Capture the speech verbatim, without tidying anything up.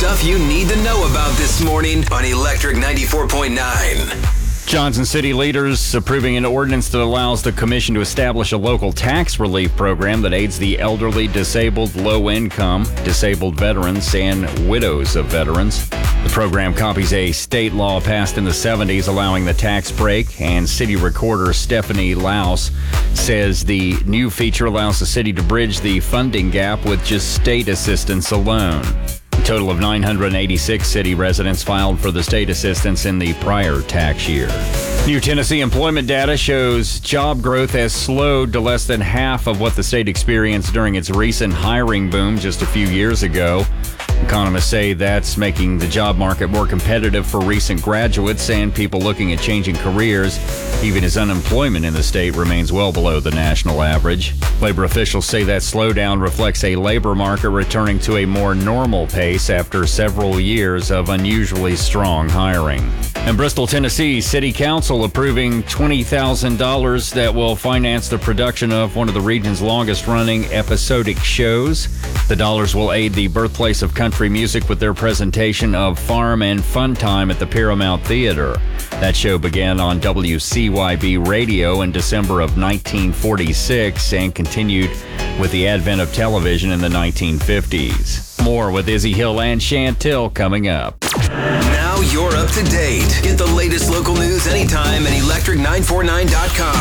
stuff you need to know about this morning on Electric ninety-four point nine. Johnson City leaders approving an ordinance that allows the commission to establish a local tax relief program that aids the elderly, disabled, low-income, disabled veterans, and widows of veterans. The program copies a state law passed in the seventies allowing the tax break, and city recorder Stephanie Laus says the new feature allows the city to bridge the funding gap with just state assistance alone. A total of nine hundred eighty-six city residents filed for the state assistance in the prior tax year. New Tennessee employment data shows job growth has slowed to less than half of what the state experienced during its recent hiring boom just a few years ago. Economists say that's making the job market more competitive for recent graduates and people looking at changing careers, even as unemployment in the state remains well below the national average. Labor officials say that slowdown reflects a labor market returning to a more normal pace after several years of unusually strong hiring. In Bristol, Tennessee, City Council approving twenty thousand dollars that will finance the production of one of the region's longest-running episodic shows. The dollars will aid the birthplace of country music with their presentation of Farm and Fun Time at the Paramount Theater. That show began on W C Y B radio in December of nineteen forty-six and continued with the advent of television in the nineteen fifties. More with Izzy Hill and Chantel coming up. Now you're up to date. Get the latest local news anytime at electric nine forty-nine dot com.